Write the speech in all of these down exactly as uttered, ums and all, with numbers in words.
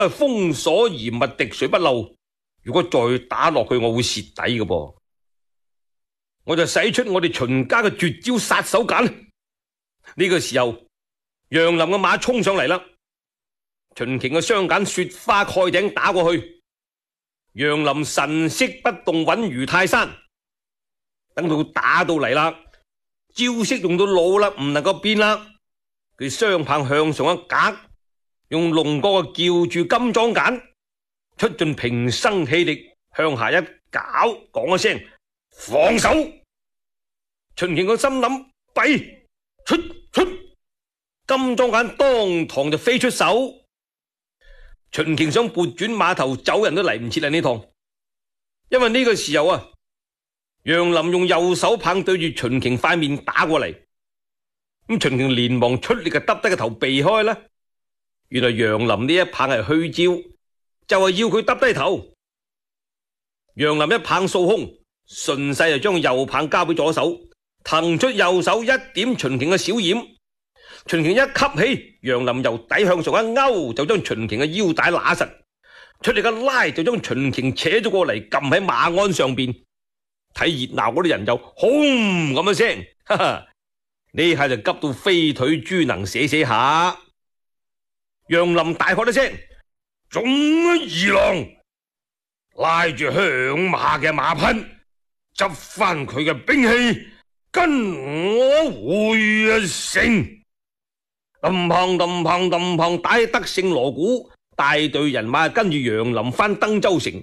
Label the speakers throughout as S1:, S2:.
S1: 封鎖嚴密，滴水不漏。如果再打落去，我會蝕底嘅噃。我就使出我哋秦家嘅絕招殺手鐧。呢個時候，楊林嘅馬衝上嚟啦。秦瓊嘅雙鐧雪花蓋頂打過去，楊林神色不動，穩如泰山。等到打到嚟啦，招式用到老啦，唔能夠變啦。佢雙棒向上一格，用龍角啊叫住金裝鐧，出盡平生氣力向下一搞，講一聲放手。秦瓊個心諗弊，出出，金裝鐧當堂就飛出手。秦瓊想撥轉馬頭走人都嚟唔切啦呢趟，因為呢個時候啊，楊林用右手棒對住秦瓊塊面打過嚟，咁秦瓊連忙出力就耷低個頭避開啦。原來楊林呢一棒係虛招，就係要佢耷低頭。楊林一棒掃空，順勢就將右棒交俾左手，騰出右手一點秦瓊嘅小掩。秦瓊一吸氣，楊林由底向上一勾，就將秦瓊嘅腰帶揦實，出力一拉就將秦瓊扯咗過嚟，撳喺馬鞍上邊。睇熱鬧嗰啲人就轟咁一聲，哈哈！呢下就急到飛腿豬能寫寫下。楊林大喝一聲：總二郎！拉住響馬嘅馬匹，執翻佢嘅兵器，跟我回城。冧砰冧砰冧砰，打起得勝鑼鼓，大隊人馬跟住楊林翻登州城。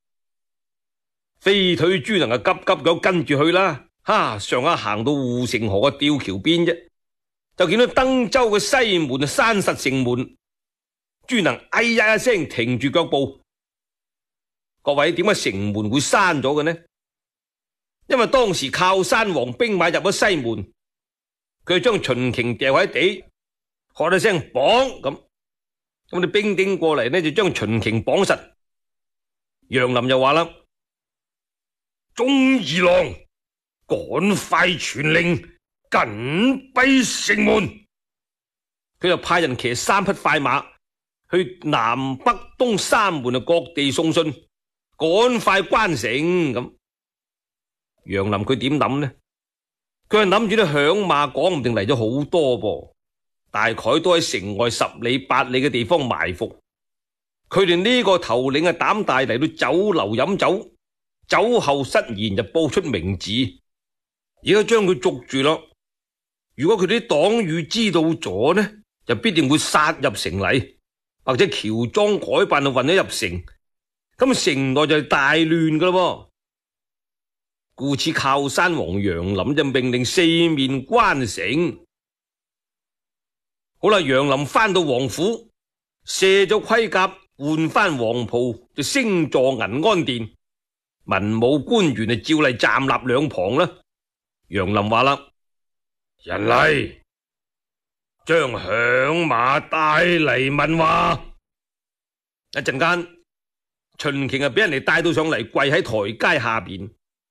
S1: 飛腿豬能啊急急咁跟住去啦，哈！上一行到護城河嘅吊橋邊啫，就見到登州嘅西門啊閂實城門。豬能哎呀一聲停住腳步。各位，點解城門會閂咗嘅呢？因為當時靠山王兵馬入咗西門，佢將秦瓊掉喺地，喝一聲綁咁，咁啲兵丁過嚟呢就將秦瓊綁實。楊林又話啦：忠二郎，趕快傳令緊閉城門。佢就派人騎三匹快馬去南北東三門啊各地送信，趕快關城咁。楊林佢點諗呢？佢係諗住啲響馬講唔定嚟咗好多噃，大概都喺城外十里八里嘅地方埋伏。佢哋呢個頭領啊膽大，嚟到酒樓飲酒，酒後失言就報出名字，而家將佢捉住咯。如果佢哋啲黨羽知道咗呢，就必定會殺入城嚟，或者喬裝改扮就混咗入城，咁城內就係大亂噶咯。故此靠山王楊林就命令四面關城。好啦，楊林翻到王府，卸咗盔甲，換翻黃袍，就升座銀安殿。文武官員就照例站立兩旁啦。楊林話啦：人嚟，將響馬帶嚟問話。一陣間，秦瓊啊俾人哋帶到上嚟，跪喺台階下邊。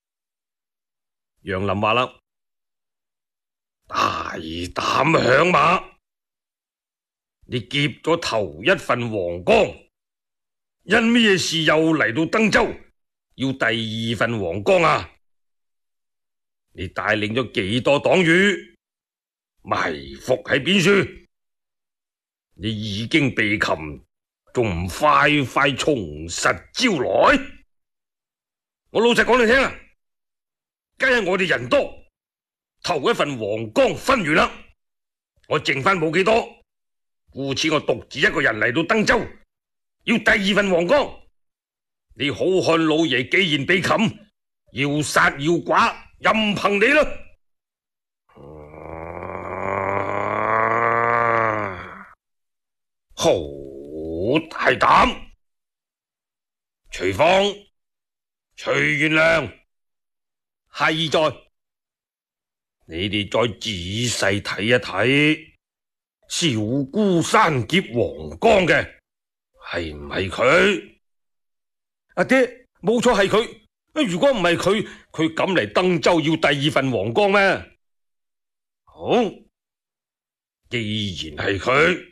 S1: 楊林話啦：大膽響馬，你劫咗頭一份皇崗，因咩事又嚟到登州，要第二份皇崗啊？你帶領咗幾多黨羽，埋伏喺邊處？你已經被擒，仲唔快快從實招來？我老實講你聽啊！今日我哋人多，頭一份皇崗分完啦，我剩翻冇幾多，故此我獨自一個人嚟到登州，要第二份皇崗。你好漢老爺既然被擒，要殺要剮，任憑你啦！啊、好大膽！徐放、徐元良。係在，你哋再仔細睇一睇，小孤山劫黃岡嘅係唔係佢？阿爹，冇錯係佢。如果唔係佢，佢敢嚟登州要第二份皇崗咩？好，既然係佢，